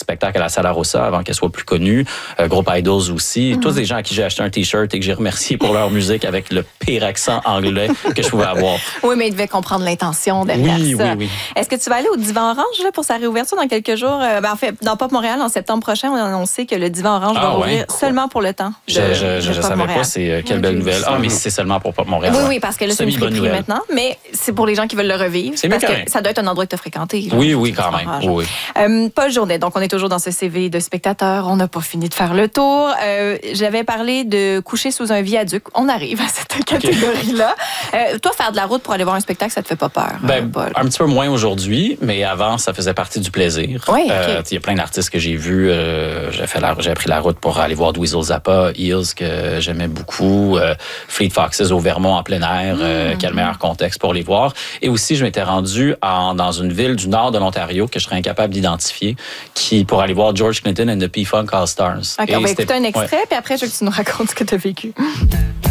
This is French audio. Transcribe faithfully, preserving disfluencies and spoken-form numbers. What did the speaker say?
spectacle à la Sala Rossa avant qu'elle soit plus connue. Euh, groupe Idols aussi. Mm-hmm. Tous des gens à qui j'ai acheté un T-shirt et que j'ai remercié pour leur musique avec le pire accent anglais que je pouvais avoir. Oui, mais ils devaient comprendre l'intention derrière oui, ça. Oui, oui, Est-ce que tu vas aller au Divan Orange là, pour sa réouverture dans quelques jours? Euh, ben, en fait, dans Pop Montréal, en septembre prochain, on a annoncé que le Divan Orange ah, va ouvrir ouais. seulement pour le temps. De, je je, je, je savais Montréal. Pas, c'est euh, quelle okay. belle nouvelle. Ah, mais c'est seulement pour Pop Montréal. Oui, oui, parce que là, c'est une friperie maintenant, mais c'est pour les gens qui veulent le revivre. C'est parce que même. Ça doit être un endroit que tu as fréquenté. Là, oui, oui, quand même. Oui. Euh, Paul Jourdain, donc on est toujours dans ce C V de spectateur. On n'a pas fini de faire le tour. Euh, j'avais parlé de coucher sous un viaduc. On arrive à cette catégorie-là. Okay. Euh, toi, faire de la route pour aller voir un spectacle, ça te fait pas peur? Ben, euh, Paul? Un petit peu moins aujourd'hui, mais avant, ça faisait partie du plaisir. Oui, il okay. euh, y a plein d'artistes que j'ai vus. Euh, j'ai, fait la, j'ai pris la route pour aller voir Dweezil Zappa, Eels, que j'aimais beaucoup, euh, Fleet Foxes au Vermont en plein air, mm-hmm. euh, quel meilleur contexte pour les voir. Et aussi, je m'étais rendu en, dans une ville du nord de l'Ontario que je serais incapable d'identifier, qui pour aller voir George Clinton and the P-Funk All-Stars. OK, on va écouter un extrait, ouais. puis après, je veux que tu nous racontes ce que tu as vécu.